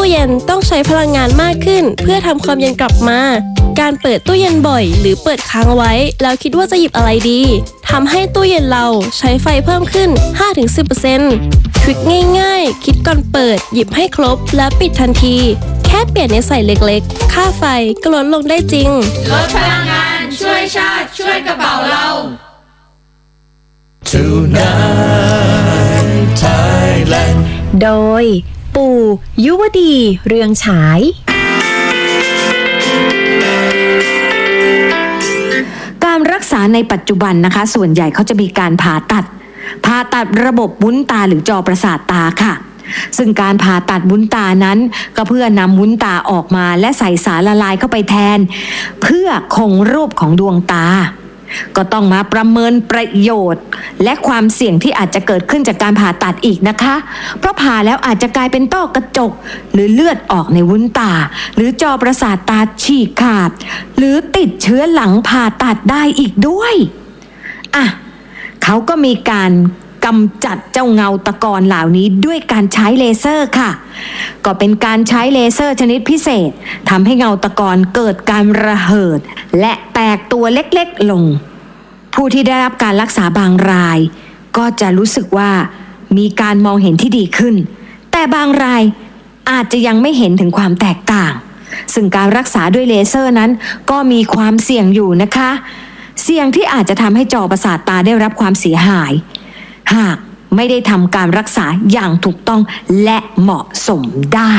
ตู้เย็นต้องใช้พลังงานมากขึ้นเพื่อทำความเย็นกลับมาการเปิดตู้เย็นบ่อยหรือเปิดค้างไว้แล้วคิดว่าจะหยิบอะไรดีทำให้ตู้เย็นเราใช้ไฟเพิ่มขึ้น 5-10% ทริคง่ายๆคิดก่อนเปิดหยิบให้ครบแล้วปิดทันทีแค่เปลี่ยนนิสัยเล็กๆค่าไฟก็ลดลงได้จริงลดพลังงานช่วยชาติช่วยกระเป๋าเรา Tonight Thailand โดยปู่ยุวดีเรืองฉายการรักษาในปัจจุบันนะคะส่วนใหญ่เขาจะมีการผ่าตัดระบบวุ้นตาหรือจอประสาทตาค่ะซึ่งการผ่าตัดวุ้นตานั้นก็เพื่อนำวุ้นตาออกมาและใส่สารละลายเข้าไปแทนเพื่อคงรูปของดวงตาก็ต้องมาประเมินประโยชน์และความเสี่ยงที่อาจจะเกิดขึ้นจากการผ่าตัดอีกนะคะเพราะผ่าแล้วอาจจะกลายเป็นต้อกระจกหรือเลือดออกในวุ้นตาหรือจอประสาทตาฉีกขาดหรือติดเชื้อหลังผ่าตัดได้อีกด้วยเขาก็มีการกำจัดเจ้าเงาตะกอนเหล่านี้ด้วยการใช้เลเซอร์ค่ะก็เป็นการใช้เลเซอร์ชนิดพิเศษทำให้เงาตะกอนเกิดการระเหิดและแตกตัวเล็กๆลงผู้ที่ได้รับการรักษาบางรายก็จะรู้สึกว่ามีการมองเห็นที่ดีขึ้นแต่บางรายอาจจะยังไม่เห็นถึงความแตกต่างซึ่งการรักษาด้วยเลเซอร์นั้นก็มีความเสี่ยงอยู่นะคะเสี่ยงที่อาจจะทำให้จอประสาทตาได้รับความเสียหายหากไม่ได้ทำการรักษาอย่างถูกต้องและเหมาะสมได้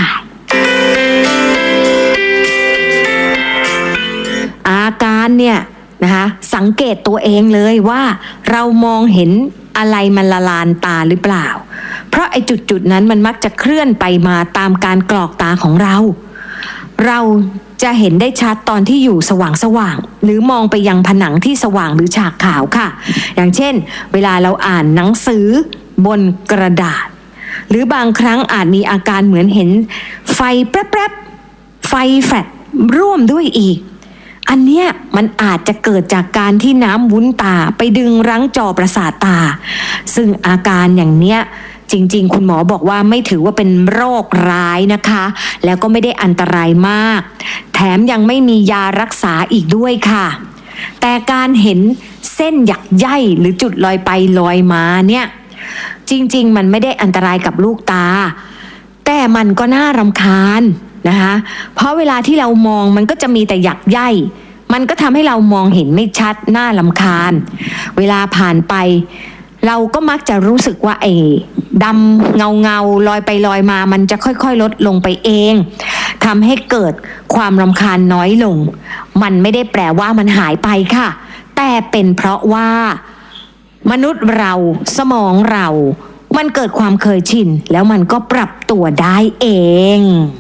อาการเนี่ยนะคะสังเกตตัวเองเลยว่าเรามองเห็นอะไรมันละลานตาหรือเปล่าเพราะไอ้จุดนั้นมันมักจะเคลื่อนไปมาตามการกรอกตาของเราจะเห็นได้ชัดตอนที่อยู่สว่างหรือมองไปยังผนังที่สว่างหรือฉากขาวค่ะอย่างเช่นเวลาเราอ่านหนังสือบนกระดาษหรือบางครั้งอาจมีอาการเหมือนเห็นไฟแป๊บๆไฟแฟลชร่วมด้วยอีกอันเนี้ยมันอาจจะเกิดจากการที่น้ำวุ้นตาไปดึงรั้งจอประสาทตาซึ่งอาการอย่างเนี้ยจริงๆคุณหมอบอกว่าไม่ถือว่าเป็นโรคร้ายนะคะแล้วก็ไม่ได้อันตรายมากแถมยังไม่มียารักษาอีกด้วยค่ะแต่การเห็นเส้นหยักใยหรือจุดลอยไปลอยมาเนี่ยจริงๆมันไม่ได้อันตรายกับลูกตาแต่มันก็น่ารำคาญนะคะเพราะเวลาที่เรามองมันก็จะมีแต่หยักใยมันก็ทำให้เรามองเห็นไม่ชัดน่ารำคาญเวลาผ่านไปเราก็มักจะรู้สึกว่าไอ้ดำเงาลอยไปลอยมามันจะค่อยๆลดลงไปเองทำให้เกิดความรำคาญน้อยลงมันไม่ได้แปลว่ามันหายไปค่ะแต่เป็นเพราะว่ามนุษย์เราสมองเรามันเกิดความเคยชินแล้วมันก็ปรับตัวได้เอง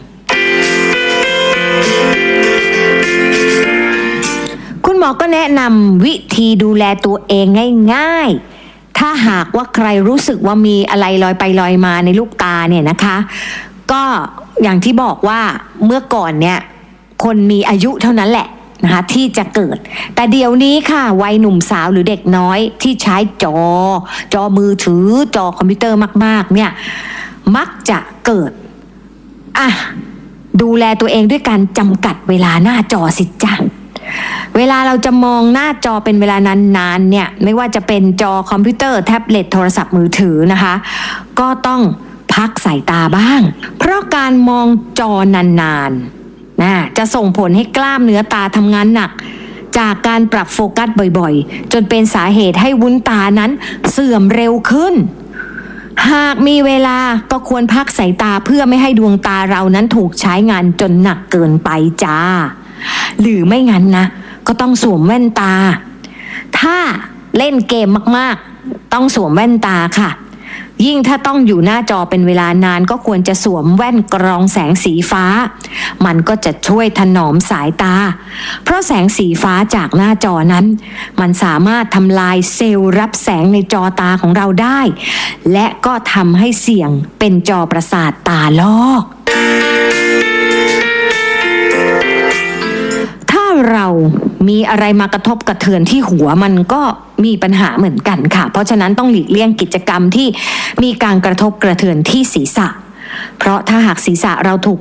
คุณหมอก็แนะนำวิธีดูแลตัวเองง่ายๆถ้าหากว่าใครรู้สึกว่ามีอะไรลอยไปลอยมาในลูกตาเนี่ยนะคะก็อย่างที่บอกว่าเมื่อก่อนเนี่ยคนมีอายุเท่านั้นแหละนะคะที่จะเกิดแต่เดี๋ยวนี้ค่ะวัยหนุ่มสาวหรือเด็กน้อยที่ใช้จอมือถือจอคอมพิวเตอร์มากๆเนี่ยมักจะเกิดดูแลตัวเองด้วยการจำกัดเวลาหน้าจอสิจ๊ะเวลาเราจะมองหน้าจอเป็นเวลานานๆเนี่ยไม่ว่าจะเป็นจอคอมพิวเตอร์แท็บเล็ตโทรศัพท์มือถือนะคะก็ต้องพักสายตาบ้างเพราะการมองจอนานๆจะส่งผลให้กล้ามเนื้อตาทำงานหนักจากการปรับโฟกัสบ่อยๆจนเป็นสาเหตุให้วุ้นตานั้นเสื่อมเร็วขึ้นหากมีเวลาก็ควรพักสายตาเพื่อไม่ให้ดวงตาเรานั้นถูกใช้งานจนหนักเกินไปจ้าหรือไม่งั้นนะก็ต้องสวมแว่นตาถ้าเล่นเกมมากๆต้องสวมแว่นตาค่ะยิ่งถ้าต้องอยู่หน้าจอเป็นเวลานานก็ควรจะสวมแว่นกรองแสงสีฟ้ามันก็จะช่วยถนอมสายตาเพราะแสงสีฟ้าจากหน้าจอนั้นมันสามารถทำลายเซลล์รับแสงในจอตาของเราได้และก็ทำให้เสี่ยงเป็นจอประสาทตาลอกเรามีอะไรมากระทบกระเทือนที่หัวมันก็มีปัญหาเหมือนกันค่ะเพราะฉะนั้นต้องหลีกเลี่ยงกิจกรรมที่มีการกระทบกระเทือนที่ศีรษะเพราะถ้าหากศีรษะเราถูก